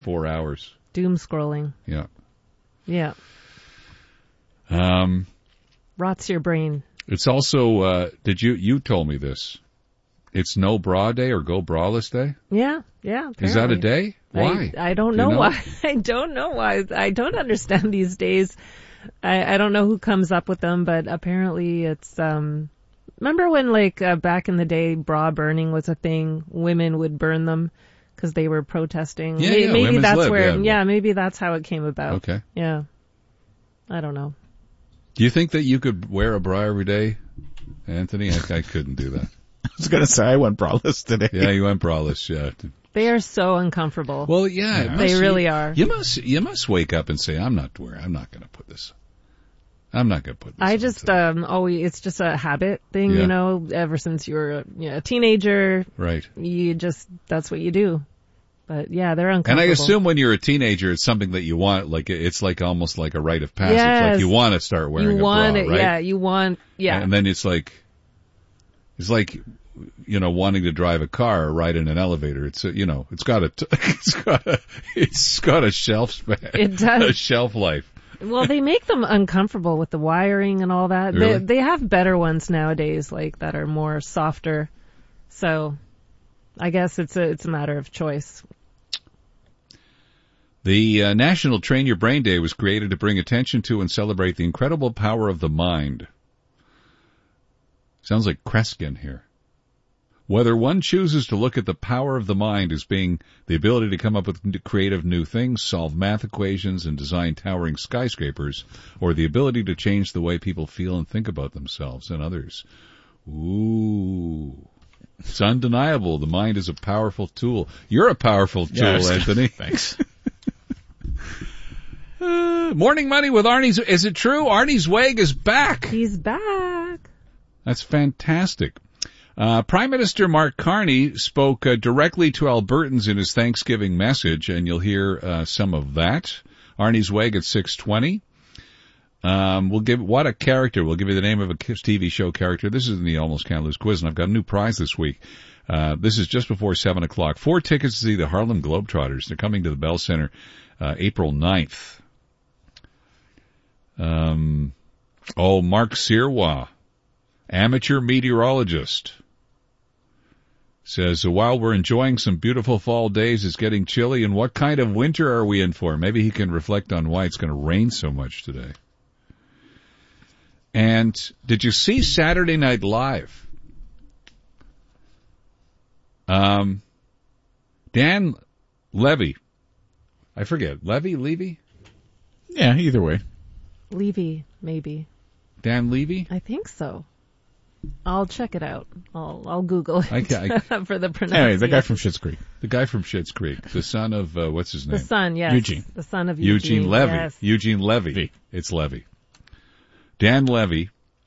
4 hours. Doom scrolling. Yeah. Yeah. Rots your brain. It's also, you told me this. It's no bra day or go braless day? Yeah, apparently. Is that a day? Why? I don't know why. I don't know why. I don't understand these days. I don't know who comes up with them, but apparently it's, remember when back in the day bra burning was a thing? Women would burn them because they were protesting. Yeah, maybe that's live, where, yeah. Maybe that's how it came about. Okay. Yeah. I don't know. Do you think that you could wear a bra every day, Anthony? I couldn't do that. I was going to say I went braless today. Yeah, you went braless, yeah. They are so uncomfortable. Well, yeah. They really are. You must wake up and say, I'm not going to put this. I'm not going to put this. I just, it's just a habit thing, Yeah. ever since you were a teenager. Right. That's what you do. But yeah, they're uncomfortable. And I assume when you're a teenager, it's something that you want, it's almost like a rite of passage. Yes. Like you want to start wearing a bra, right? Yeah, you want. And then it's like, wanting to drive a car or ride in an elevator. It's it's got a shelf span. It does. A shelf life. Well, they make them uncomfortable with the wiring and all that. Really? They have better ones nowadays, that are more softer. So, I guess it's a matter of choice. The National Train Your Brain Day was created to bring attention to and celebrate the incredible power of the mind. Sounds like Kreskin here. Whether one chooses to look at the power of the mind as being the ability to come up with creative new things, solve math equations, and design towering skyscrapers, or the ability to change the way people feel and think about themselves and others. Ooh. It's undeniable. The mind is a powerful tool. You're a powerful tool, yes. Anthony. Thanks. Morning Money with Arnie's. Is it true? Arnie Zweig is back. He's back. That's fantastic. Prime Minister Mark Carney spoke directly to Albertans in his Thanksgiving message, and you'll hear some of that. Arnie Zweig at 6:20. What a character. We'll give you the name of a TV show character. This is in the Almost Can't Lose quiz, and I've got a new prize this week. This is just before 7 o'clock. 4 tickets to see the Harlem Globetrotters. They're coming to the Bell Center April 9th. Mark Sirois, amateur meteorologist, says, while we're enjoying some beautiful fall days, it's getting chilly, and what kind of winter are we in for? Maybe he can reflect on why it's going to rain so much today. And did you see Saturday Night Live? Dan Levy. I forget. Levy? Yeah, either way. Levy, maybe. Dan Levy? I think so. I'll check it out. I'll Google it for the pronunciation. Anyway, the guy from Schitt's Creek. The guy from Schitt's Creek. The son of, what's his name? The son, yes. Eugene. The son of Eugene. Levy. Yes. Eugene Levy. It's Levy. Dan Levy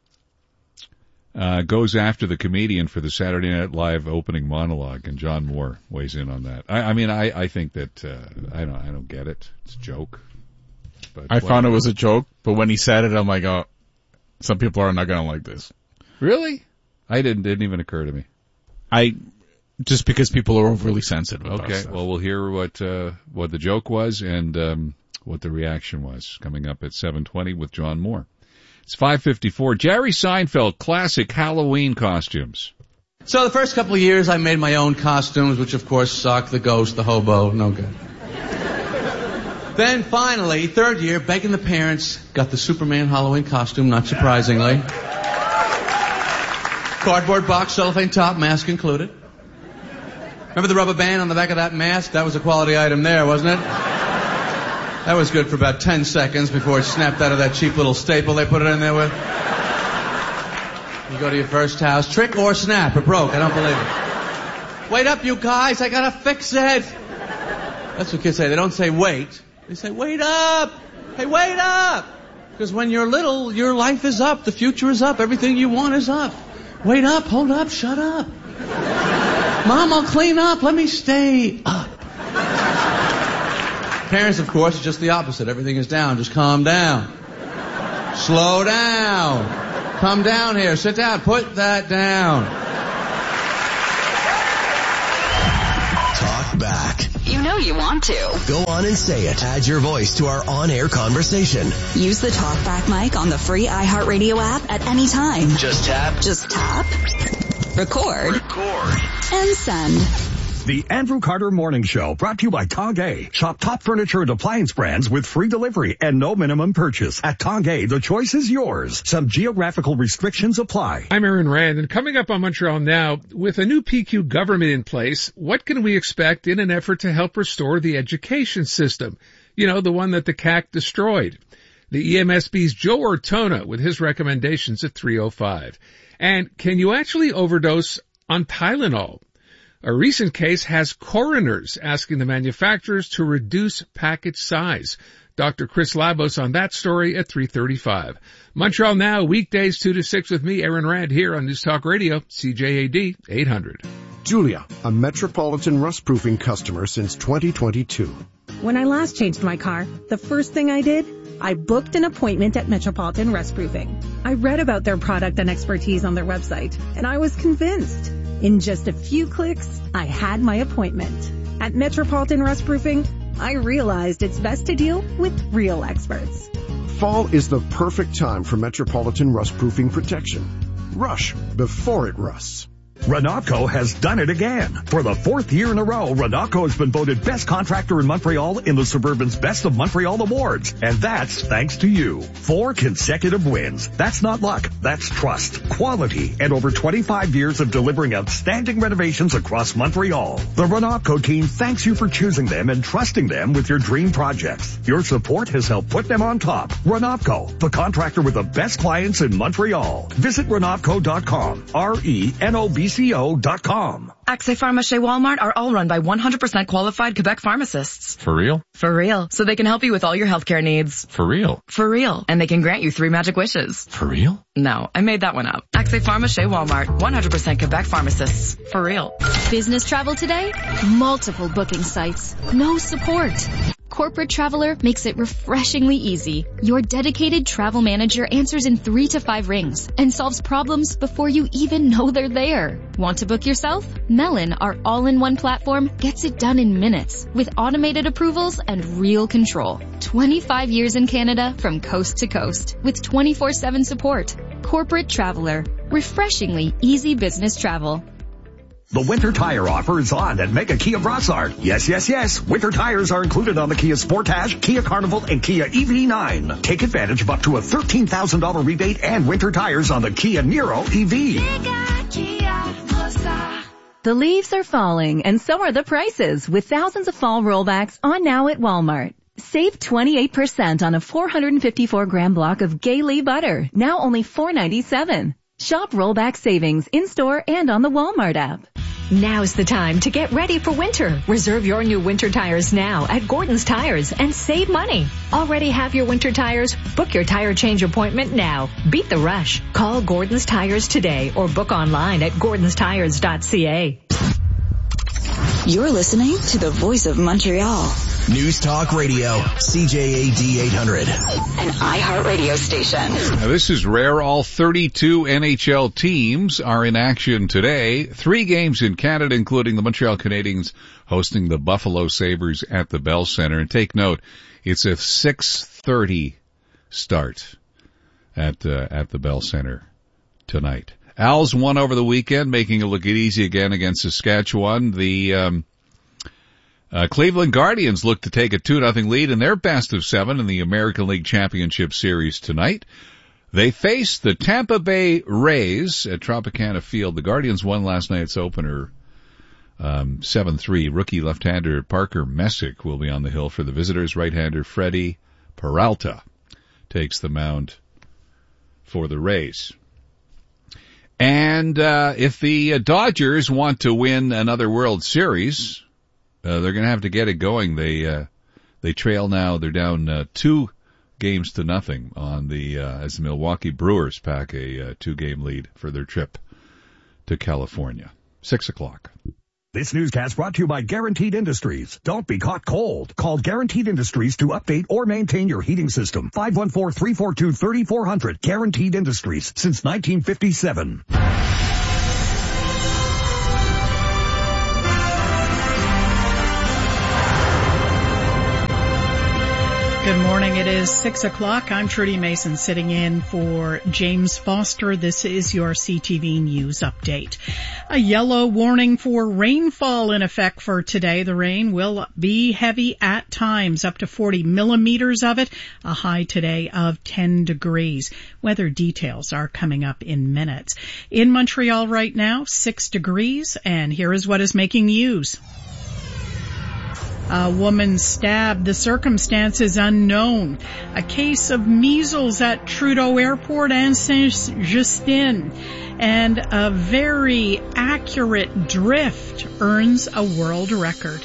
goes after the comedian for the Saturday Night Live opening monologue, and John Moore weighs in on that. I think that I don't get it. It's a joke. But I found it was a joke, but when he said it, I'm like, oh, some people are not going to like this. Really? I didn't even occur to me. Just because people are overly sensitive about Okay, stuff. well, we'll hear what the joke was and what the reaction was coming up at 7:20 with John Moore. It's 5:54. Jerry Seinfeld, classic Halloween costumes. So the first couple of years I made my own costumes, which of course sucked. The ghost, the hobo, no good. Then finally, third year, begging the parents, got the Superman Halloween costume, not surprisingly. Cardboard box, cellophane top, mask included. Remember the rubber band on the back of that mask? That was a quality item there, wasn't it? That was good for about 10 seconds before it snapped out of that cheap little staple they put it in there with. You go to your first house, trick or snap, it broke, I don't believe it. Wait up, you guys, I gotta fix it. That's what kids say. They don't say wait. They say, wait up! Hey, wait up! Because when you're little, your life is up, the future is up, everything you want is up. Wait up, hold up, shut up. Mom, I'll clean up, let me stay up. Parents, of course, are just the opposite. Everything is down, just calm down. Slow down. Come down here, sit down, put that down. Talk back. You know know you want to. Go on and say it. Add your voice to our on-air conversation. Use the TalkBack mic on the free iHeartRadio app at any time. Just tap. Record. And send. The Andrew Carter Morning Show, brought to you by Tongay. Shop top furniture and appliance brands with free delivery and no minimum purchase. At Tongay, the choice is yours. Some geographical restrictions apply. I'm Aaron Rand, and coming up on Montreal Now, with a new PQ government in place, what can we expect in an effort to help restore the education system? You know, the one that the CAC destroyed. The EMSB's Joe Ortona with his recommendations at 3:05. And can you actually overdose on Tylenol? A recent case has coroners asking the manufacturers to reduce package size. Dr. Chris Labos on that story at 3:35. Montreal Now, weekdays 2 to 6 with me, Aaron Rand, here on News Talk Radio, CJAD 800. Julia, a Metropolitan rust-proofing customer since 2022. When I last changed my car, the first thing I did, I booked an appointment at Metropolitan Rust Proofing. I read about their product and expertise on their website, and I was convinced. In just a few clicks, I had my appointment. At Metropolitan Rust Proofing, I realized it's best to deal with real experts. Fall is the perfect time for Metropolitan rust proofing protection. Rush before it rusts. Renatco has done it again. For the 4th year in a row, Renatco has been voted best contractor in Montreal in the Suburban's Best of Montreal Awards. And that's thanks to you. 4 consecutive wins. That's not luck. That's trust, quality, and over 25 years of delivering outstanding renovations across Montreal. The Renatco team thanks you for choosing them and trusting them with your dream projects. Your support has helped put them on top. Renatco, the contractor with the best clients in Montreal. Visit Renatco.com. RENOBCO.com. Accès Pharma chez Walmart are all run by 100% qualified Quebec pharmacists. For real? For real. So they can help you with all your healthcare needs. For real? For real. And they can grant you 3 magic wishes. For real? No, I made that one up. Accès Pharma chez Walmart. 100% Quebec pharmacists. For real. Business travel today? Multiple booking sites. No support. Corporate Traveler makes it refreshingly easy. Your dedicated travel manager answers in 3 to 5 rings and solves problems before you even know they're there. Want to book yourself? Melon, our all-in-one platform, gets it done in minutes with automated approvals and real control. 25 years in Canada from coast to coast with 24/7 support. Corporate Traveler. Refreshingly easy business travel. The winter tire offer is on at Mega Kia Brossard. Yes. Winter tires are included on the Kia Sportage, Kia Carnival, and Kia EV9. Take advantage of up to a $13,000 rebate and winter tires on the Kia Niro EV. The leaves are falling, and so are the prices, with thousands of fall rollbacks on now at Walmart. Save 28% on a 454-gram block of Gay butter, now only $4.97. Shop rollback savings in-store and on the Walmart app. Now's the time to get ready for winter. Reserve your new winter tires now at Gordon's Tires and save money. Already have your winter tires? Book your tire change appointment now. Beat the rush. Call Gordon's Tires today or book online at gordonstires.ca. You're listening to the Voice of Montreal. News Talk Radio, CJAD 800. An iHeartRadio station. Now, this is rare. All 32 NHL teams are in action today. 3 games in Canada, including the Montreal Canadiens hosting the Buffalo Sabres at the Bell Centre. And take note, it's a 6:30 start at the Bell Centre tonight. Als won over the weekend, making it look easy again against Saskatchewan. The Cleveland Guardians look to take a 2-0 lead in their best of 7 in the American League Championship Series tonight. They face the Tampa Bay Rays at Tropicana Field. The Guardians won last night's opener 7-3. Rookie left-hander Parker Messick will be on the hill for the visitors. Right-hander Freddie Peralta takes the mound for the Rays. And if the Dodgers want to win another World Series, they're going to have to get it going. They trail now. They're down 2-0 on the as the Milwaukee Brewers pack a 2-game lead for their trip to California. 6:00. This newscast brought to you by Guaranteed Industries. Don't be caught cold. Call Guaranteed Industries to update or maintain your heating system. 514-342-3400. Guaranteed Industries since 1957. Good morning. It is 6 o'clock. I'm Trudy Mason sitting in for James Foster. This is your CTV News Update. A yellow warning for rainfall in effect for today. The rain will be heavy at times, up to 40 millimeters of it, a high today of 10 degrees. Weather details are coming up in minutes. In Montreal right now, 6 degrees, and here is what is making news. A woman stabbed, the circumstances unknown. A case of measles at Trudeau Airport and Saint-Justin. And a very accurate drift earns a world record.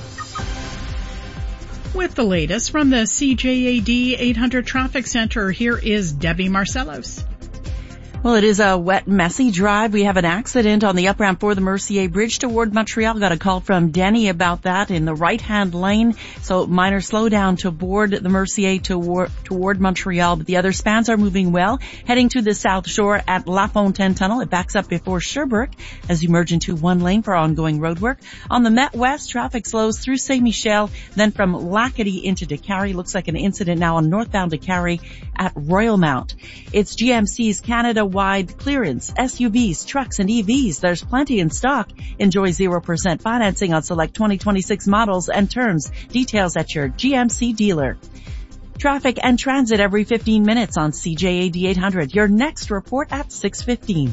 With the latest from the CJAD 800 Traffic Center, here is Debbie Marcellos. Well, it is a wet, messy drive. We have an accident on the up ramp for the Mercier Bridge toward Montreal. Got a call from Denny about that in the right-hand lane. So minor slowdown to board the Mercier toward Montreal. But the other spans are moving well. Heading to the South Shore at La Fontaine Tunnel. It backs up before Sherbrooke as you merge into one lane for ongoing roadwork. On the Met West, traffic slows through Saint-Michel, then from Lacadie into Décarie. Looks like an incident now on northbound Décarie at Royalmount. It's GMC's Canada-wide clearance, SUVs, trucks, and EVs. There's plenty in stock. Enjoy 0% financing on select 2026 models and terms. Details at your GMC dealer. Traffic and transit every 15 minutes on CJAD 800. Your next report at 6:15.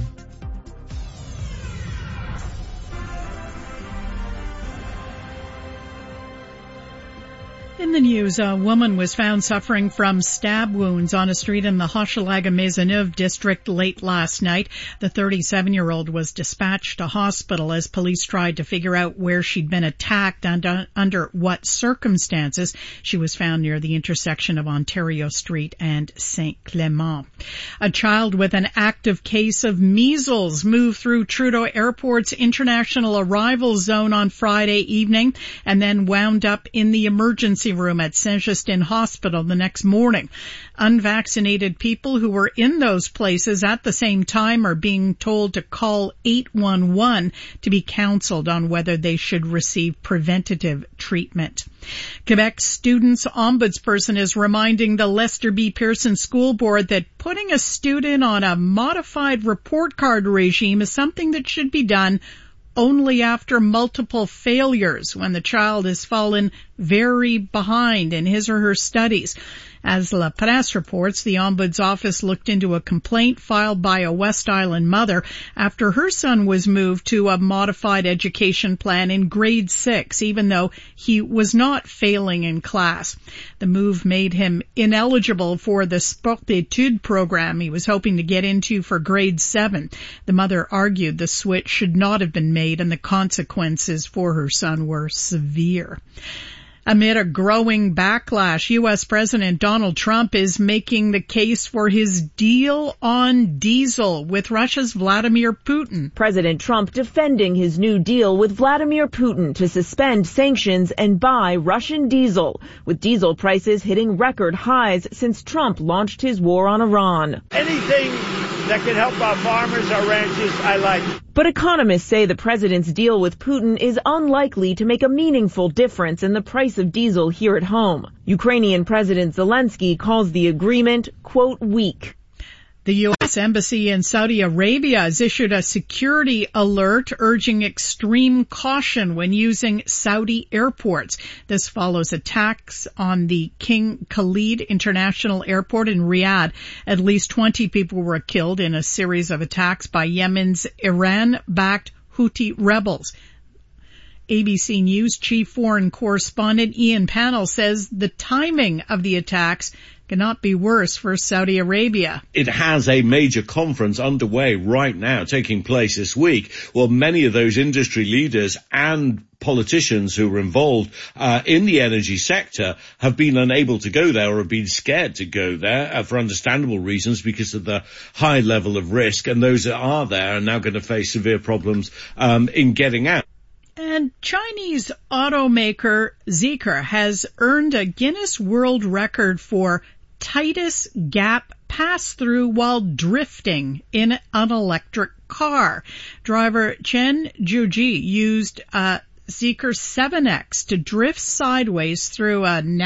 In the news, a woman was found suffering from stab wounds on a street in the Hochelaga-Maisonneuve district late last night. The 37-year-old was dispatched to hospital as police tried to figure out where she'd been attacked and under what circumstances. She was found near the intersection of Ontario Street and Saint Clement. A child with an active case of measles moved through Trudeau Airport's international arrival zone on Friday evening and then wound up in the emergency room at Saint-Justin Hospital the next morning. Unvaccinated people who were in those places at the same time are being told to call 811 to be counseled on whether they should receive preventative treatment. Quebec Students Ombudsperson is reminding the Lester B. Pearson School Board that putting a student on a modified report card regime is something that should be done only after multiple failures, when the child has fallen very behind in his or her studies. As La Presse reports, the Ombuds office looked into a complaint filed by a West Island mother after her son was moved to a modified education plan in grade 6, even though he was not failing in class. The move made him ineligible for the Sport d'études program he was hoping to get into for grade 7. The mother argued the switch should not have been made and the consequences for her son were severe. Amid a growing backlash, U.S. President Donald Trump is making the case for his deal on diesel with Russia's Vladimir Putin. President Trump defending his new deal with Vladimir Putin to suspend sanctions and buy Russian diesel, with diesel prices hitting record highs since Trump launched his war on Iran. Anything that can help our farmers, our ranchers, I like. But economists say the president's deal with Putin is unlikely to make a meaningful difference in the price of diesel here at home. Ukrainian President Zelensky calls the agreement, quote, weak. The U.S. Embassy in Saudi Arabia has issued a security alert urging extreme caution when using Saudi airports. This follows attacks on the King Khalid International Airport in Riyadh. At least 20 people were killed in a series of attacks by Yemen's Iran-backed Houthi rebels. ABC News chief foreign correspondent Ian Pannell says the timing of the attacks cannot be worse for Saudi Arabia. It has a major conference underway right now, taking place this week. Well, many of those industry leaders and politicians who were involved in the energy sector have been unable to go there or have been scared to go there for understandable reasons because of the high level of risk. And those that are there are now going to face severe problems in getting out. And Chinese automaker Zeekr has earned a Guinness World Record for tightest gap pass-through while drifting in an electric car. Driver Chen Juji used a Zeekr 7X to drift sideways through a